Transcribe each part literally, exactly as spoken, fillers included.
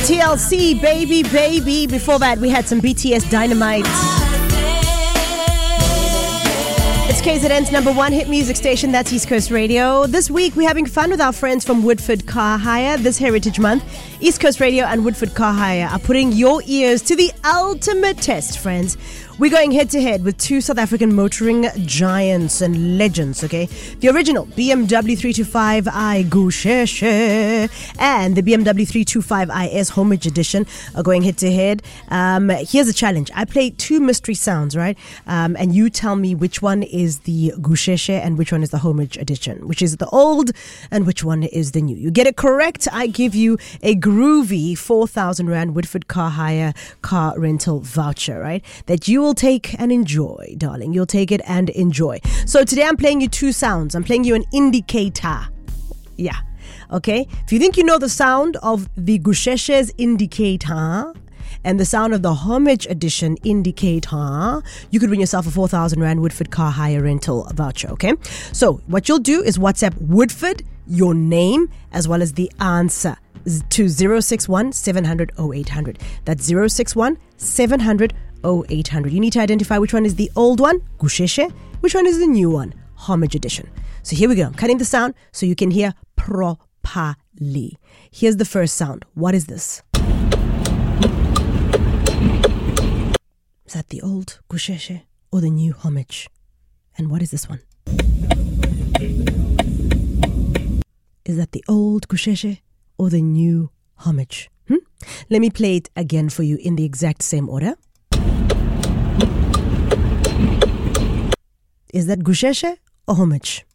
T L C, Baby Baby. Before that, we had some B T S Dynamite. It's K Z N's number one hit music station, that's East Coast Radio. This week, we're having fun with our friends from Woodford Car Hire. This Heritage Month, East Coast Radio and Woodford Car Hire are putting your ears to the ultimate test, friends. We're going head-to-head with two South African motoring giants and legends, okay? The original B M W three twenty-five i Gusheshe and the B M W three twenty-five i S Homage Edition are going head-to-head. Um, here's a challenge. I play two mystery sounds, right? Um, and you tell me which one is the Gusheshe and which one is the Homage Edition, which is the old and which one is the new. You get it correct, I give you a groovy four thousand Rand Woodford Car Hire car rental voucher, right? That you will take and enjoy, darling. You'll take it and enjoy. So today I'm playing you two sounds. I'm playing you an indicator. Yeah. Okay. If you think you know the sound of the Gusheshe's indicator and the sound of the Homage Edition indicator, you could win yourself a four thousand Rand Woodford Car Hire rental voucher. Okay. So what you'll do is WhatsApp Woodford, your name, as well as the answer to zero six one seven hundred oh eight hundred. That's zero six one seven hundred oh eight hundred. You need to identify which one is the old one, Gusheshe, which one is the new one, Homage Edition. So here we go. I'm cutting the sound so you can hear properly. Here's the first sound. What is this? Is that the old Gusheshe or the new Homage? And what is this one? Is that the old Gusheshe or the new Homage? Hmm? Let me play it again for you in the exact same order. Is that Gusheshe or Homage?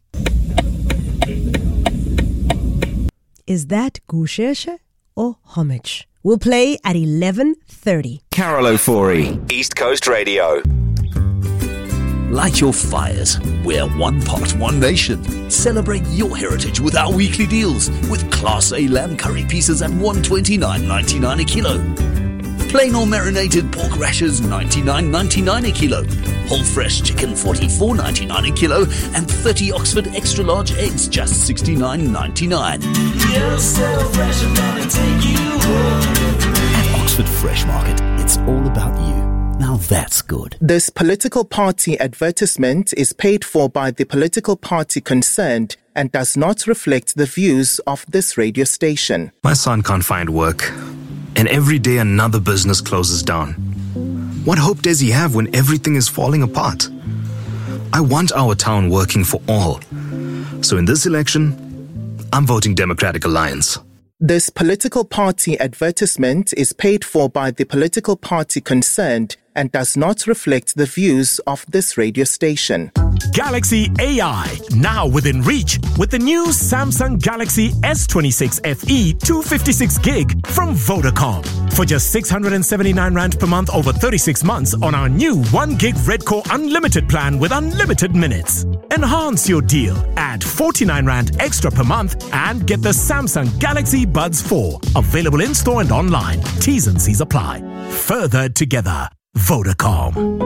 Is that Gusheshe or Homage? We'll play at eleven thirty. Carol Ofori, East Coast Radio. Light your fires. We're one pot, one nation. Celebrate your heritage with our weekly deals with Class A lamb curry pieces at one hundred twenty-nine ninety-nine a kilo. Plain or marinated pork rashers ninety-nine ninety-nine a kilo. Whole fresh chicken forty-four ninety-nine a kilo, and thirty Oxford extra large eggs just sixty-nine ninety-nine. You're so fresh, I'm gonna take you home. At Oxford Fresh Market, it's all about you. Now that's good. This political party advertisement is paid for by the political party concerned and does not reflect the views of this radio station. My son can't find work, and every day another business closes down. What hope does he have when everything is falling apart? I want our town working for all. So in this election, I'm voting Democratic Alliance. This political party advertisement is paid for by the political party concerned and does not reflect the views of this radio station. Galaxy A I, now within reach with the new Samsung Galaxy S twenty-six F E two fifty-six gig from Vodacom. For just six hundred seventy-nine Rand per month over thirty-six months on our new one gig Red Core Unlimited plan with unlimited minutes. Enhance your deal. Add forty-nine Rand extra per month and get the Samsung Galaxy Buds four. Available in-store and online. T's and C's apply. Further together. Vodacom.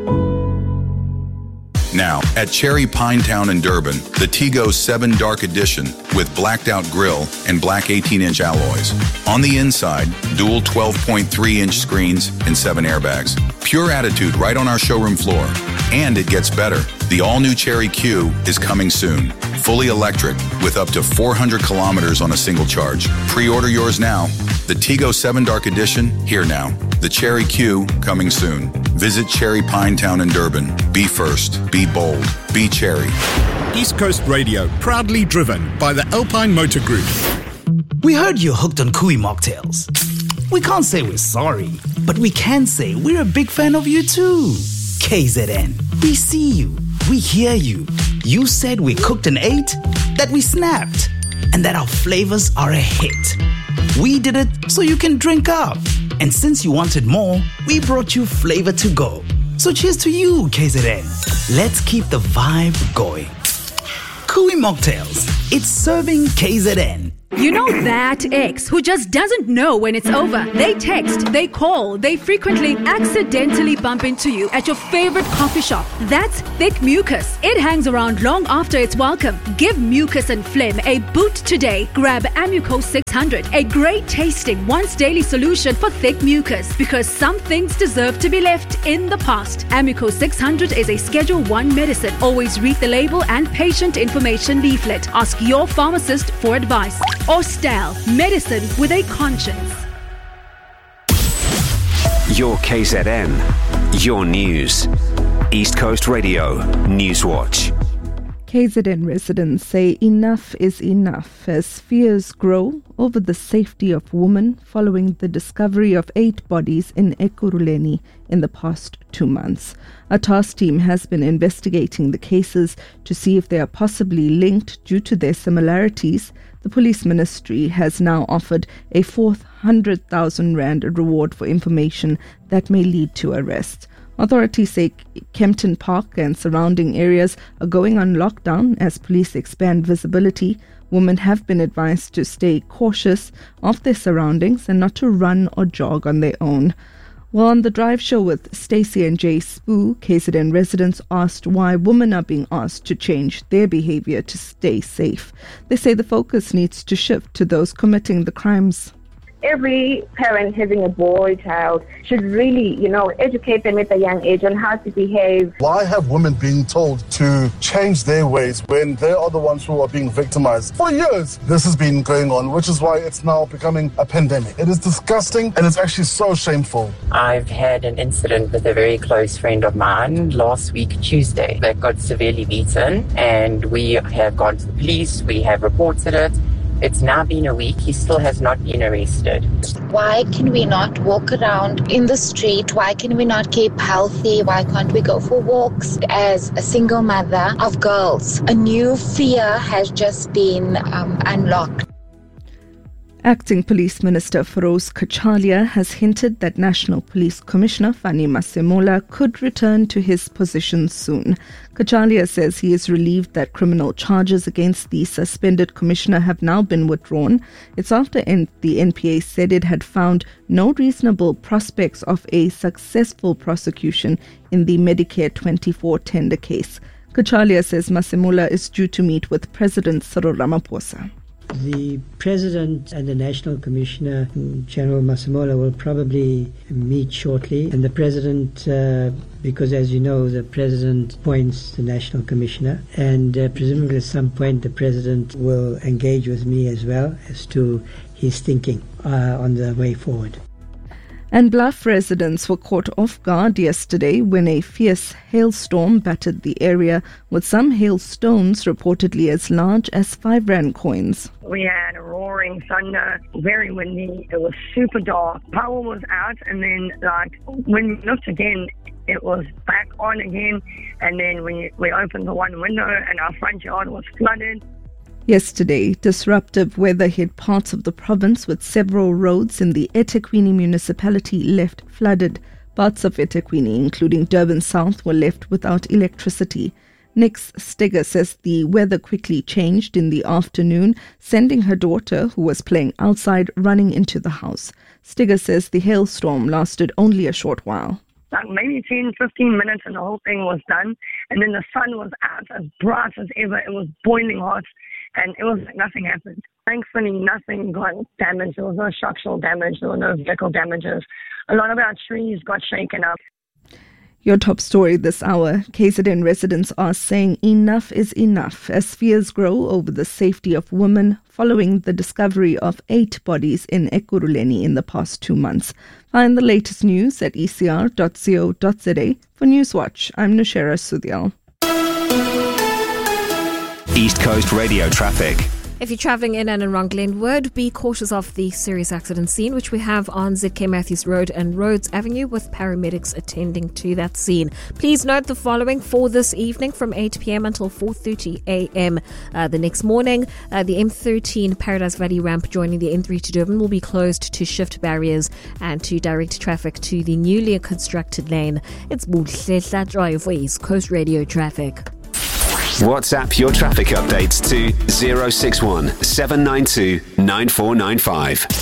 Now, at Cherry Pinetown in Durban, the Tigo seven Dark Edition with blacked out grille and black eighteen inch alloys. On the inside, dual twelve point three inch screens and seven airbags. Pure attitude right on our showroom floor. And it gets better. The all-new Cherry Q is coming soon. Fully electric with up to four hundred kilometers on a single charge. Pre-order yours now. The Tigo seven Dark Edition, here now. The Cherry Q, coming soon. Visit Cherry Pinetown in Durban. Be first. Be bold. Be Cherry. East Coast Radio, proudly driven by the Alpine Motor Group. We heard you're hooked on Kui mocktails. We can't say we're sorry, but we can say we're a big fan of you too. K Z N, we see you. We hear you. You said we cooked and ate, that we snapped, and that our flavors are a hit. We did it so you can drink up. And since you wanted more, we brought you flavor to go. So cheers to you, K Z N. Let's keep the vibe going. Kui Mocktails. It's serving K Z N. You know that ex who just doesn't know when it's over. They text, they call, they frequently accidentally bump into you at your favorite coffee shop. That's thick mucus. It hangs around long after it's welcome. Give mucus and phlegm a boot today. Grab Amuco six hundred, a great tasting once daily solution for thick mucus, because some things deserve to be left in the past. Amuco six hundred is a Schedule one medicine. Always read the label and patient information leaflet. Ask your pharmacist for advice. Ostal, medicine with a conscience. Your K Z N, your news. East Coast Radio, Newswatch. K Z N residents say enough is enough as fears grow over the safety of women following the discovery of eight bodies in Ekurhuleni in the past two months. A task team has been investigating the cases to see if they are possibly linked due to their similarities. The police ministry has now offered a four hundred thousand rand reward for information that may lead to arrest. Authorities say Kempton Park and surrounding areas are going on lockdown as police expand visibility. Women have been advised to stay cautious of their surroundings and not to run or jog on their own. Well, on the drive show with Stacey and Jay Spoo, K Z N residents asked why women are being asked to change their behavior to stay safe. They say the focus needs to shift to those committing the crimes. Every parent having a boy child should really, you know, educate them at a young age on how to behave. Why have women being told to change their ways when they are the ones who are being victimized? For years, this has been going on, which is why it's now becoming a pandemic. It is disgusting and it's actually so shameful. I've had an incident with a very close friend of mine last week, Tuesday, that got severely beaten, and we have gone to the police, we have reported it. It's now been a week. He still has not been arrested. Why can we not walk around in the street? Why can we not keep healthy? Why can't we go for walks? As a single mother of girls, a new fear has just been um, unlocked. Acting Police Minister Feroz Kachalia has hinted that National Police Commissioner Fani Masemola could return to his position soon. Kachalia says he is relieved that criminal charges against the suspended commissioner have now been withdrawn. It's after N- the N P A said it had found no reasonable prospects of a successful prosecution in the Medicare twenty-four tender case. Kachalia says Masemola is due to meet with President Cyril Ramaphosa. The President and the National Commissioner, General Masemola, will probably meet shortly. And the President, uh, because as you know, the President appoints the National Commissioner. And uh, presumably at some point the President will engage with me as well as to his thinking uh, on the way forward. And Bluff residents were caught off guard yesterday when a fierce hailstorm battered the area, with some hailstones reportedly as large as five rand coins. We had a roaring thunder, very windy. It was super dark. Power was out, and then like when we looked again, it was back on again. And then we, we opened the one window and our front yard was flooded. Yesterday, disruptive weather hit parts of the province with several roads in the eThekwini municipality left flooded. Parts of eThekwini, including Durban South, were left without electricity. Nix Stigger says the weather quickly changed in the afternoon, sending her daughter, who was playing outside, running into the house. Stigger says the hailstorm lasted only a short while. Like maybe ten, fifteen minutes and the whole thing was done. And then the sun was out as bright as ever. It was boiling hot. And it was like nothing happened. Thankfully, nothing got damaged. There was no structural damage. There were no vehicle damages. A lot of our trees got shaken up. Your top story this hour. K Z N residents are saying enough is enough as fears grow over the safety of women following the discovery of eight bodies in Ekurhuleni in the past two months. Find the latest news at e c r dot co dot z a. For Newswatch, I'm Nushera Sudhyal. East Coast Radio traffic. If you're travelling in and around Glenwood, be cautious of the serious accident scene, which we have on Z K Matthews Road and Rhodes Avenue, with paramedics attending to that scene. Please note the following for this evening from eight p.m. until four thirty a.m. Uh, the next morning, uh, the M thirteen Paradise Valley ramp joining the N three to Durban will be closed to shift barriers and to direct traffic to the newly constructed lane. It's Buhlehla Drive for East Coast Radio traffic. WhatsApp your traffic updates to zero six one seven nine two nine four nine five.